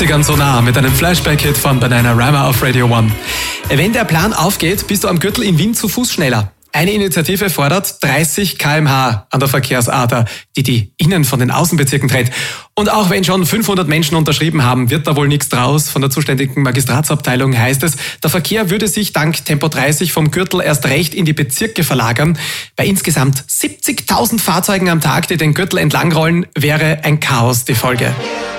80ern so nah mit einem Flashback-Hit von Bananarama auf Radio 1. Wenn der Plan aufgeht, bist du am Gürtel in Wien zu Fuß schneller. Eine Initiative fordert 30 km/h an der Verkehrsader, die innen von den Außenbezirken trennt. Und auch wenn schon 500 Menschen unterschrieben haben, wird da wohl nichts draus. Von der zuständigen Magistratsabteilung heißt es, der Verkehr würde sich dank Tempo 30 vom Gürtel erst recht in die Bezirke verlagern. Bei insgesamt 70.000 Fahrzeugen am Tag, die den Gürtel entlangrollen, wäre ein Chaos die Folge.